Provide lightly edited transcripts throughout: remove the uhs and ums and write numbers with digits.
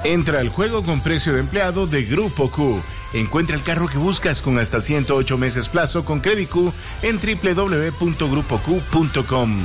Entra al juego con precio de empleado de Grupo Q. Encuentra el carro que buscas con hasta 108 meses plazo con Credit Q en www.grupoq.com.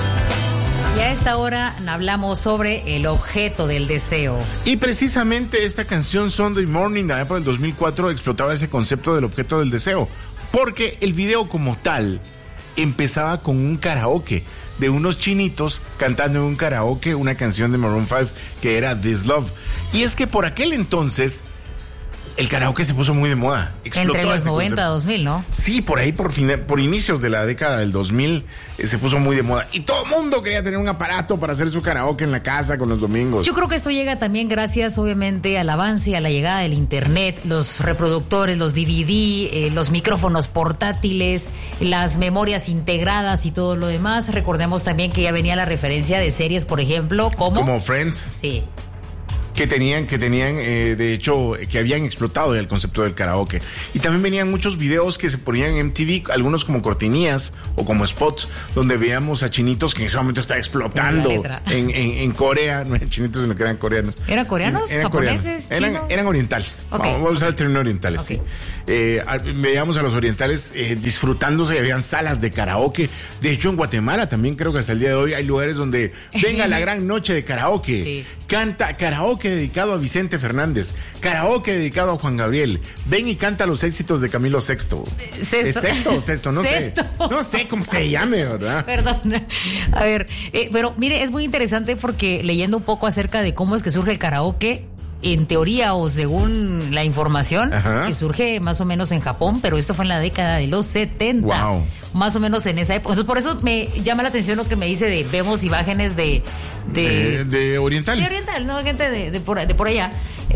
Y a esta hora hablamos sobre el objeto del deseo. Y precisamente esta canción Sunday Morning, allá por el 2004, explotaba ese concepto del objeto del deseo. Porque el video como tal empezaba con un karaoke de unos chinitos cantando en un karaoke una canción de Maroon 5 que era This Love. Y es que por aquel entonces el karaoke se puso muy de moda. Explotó entre los 90 concepto. 2000, ¿no? Sí, por ahí, por inicios de la década del 2000, se puso muy de moda. Y todo el mundo quería tener un aparato para hacer su karaoke en la casa con los domingos. Yo creo que esto llega también gracias, obviamente, al avance y a la llegada del internet, los reproductores, los DVD, los micrófonos portátiles, las memorias integradas y todo lo demás. Recordemos también que ya venía la referencia de series, por ejemplo, como Friends. Sí. Que tenían, de hecho, que habían explotado ya el concepto del karaoke. Y también venían muchos videos que se ponían en MTV, algunos como cortinías o como spots, donde veíamos a chinitos que en ese momento está explotando en Corea. No eran chinitos, sino que eran coreanos. ¿Eran coreanos? Sí, eran ¿Japoneses? coreanos. Eran orientales. Okay. Vamos a usar el término orientales, okay. Sí. Veíamos a los orientales disfrutándose y habían salas de karaoke. De hecho, en Guatemala también creo que hasta el día de hoy hay lugares donde venga la gran noche de karaoke. Sí. Canta karaoke dedicado a Vicente Fernández, karaoke dedicado a Juan Gabriel. Ven y canta los éxitos de Camilo Sexto. ¿Sexto o Sexto? No Sexto. sé. No sé cómo se llame, ¿verdad? Perdón. A ver, pero mire, es muy interesante porque leyendo un poco acerca de cómo es que surge el karaoke, en teoría o según la información, que surge más o menos en Japón, pero esto fue en la década de los 70. Wow. Más o menos en esa época. Entonces, por eso me llama la atención lo que me dice de vemos imágenes de orientales. De oriental, ¿no? Gente de por allá.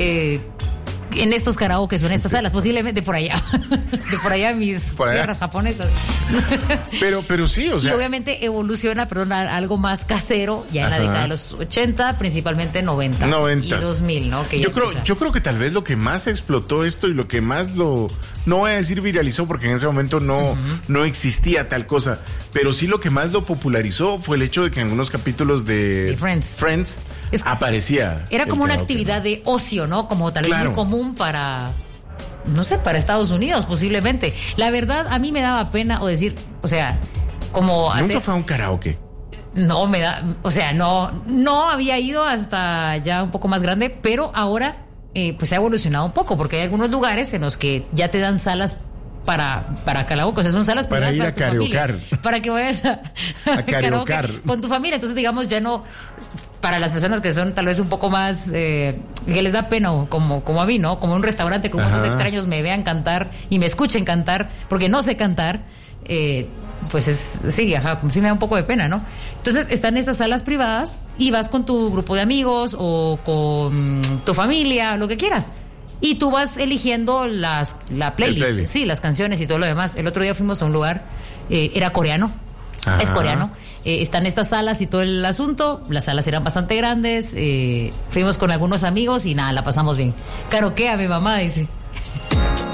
En estos karaokes o en estas salas, posiblemente por allá. De por allá mis tierras japonesas. Pero sí, o sea. Y obviamente evoluciona, perdón, a algo más casero ya en la década de los 80, principalmente 90 y 2000, ¿no? Que yo creo que tal vez lo que más explotó esto y lo que más no voy a decir viralizó, porque en ese momento no existía tal cosa, pero sí lo que más lo popularizó fue el hecho de que en algunos capítulos de Friends aparecía. Era como una actividad de ocio, ¿no? Como tal vez muy común para, no sé, para Estados Unidos posiblemente. La verdad, a mí me daba pena o sea, como ¿Nunca fue a un karaoke? No, no había ido hasta ya un poco más grande, pero ahora pues se ha evolucionado un poco, porque hay algunos lugares en los que ya te dan salas para karaoke, o sea, son salas para ir a karaokear, para que vayas a karaoke con tu familia. Entonces, digamos, ya no, para las personas que son tal vez un poco más que les da pena, como a mí, ¿no? Como un restaurante que un montón de extraños me vean cantar y me escuchen cantar, porque no sé cantar, pues sí me da un poco de pena, ¿no? Entonces están estas salas privadas y vas con tu grupo de amigos o con tu familia, lo que quieras. Y tú vas eligiendo la playlist, sí, las canciones y todo lo demás. El otro día fuimos a un lugar, era coreano, es coreano. Están estas salas y todo el asunto. Las salas eran bastante grandes. Fuimos con algunos amigos y nada, la pasamos bien. Karaoke a mi mamá, dice.